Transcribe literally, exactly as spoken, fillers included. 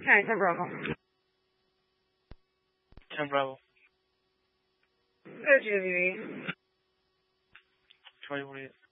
Alright, ten Bravo. ten Bravo. Go to G W E. twenty-one.